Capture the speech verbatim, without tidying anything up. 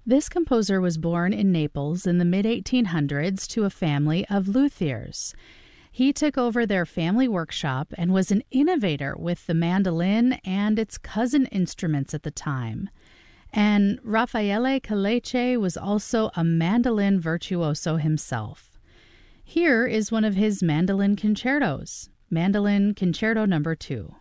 This composer was born in Naples in the mid eighteen hundreds to a family of luthiers. He took over their family workshop and was an innovator with the mandolin and its cousin instruments at the time. And Raffaele Caleche was also a mandolin virtuoso himself. Here is one of his mandolin concertos, Mandolin Concerto Number Two.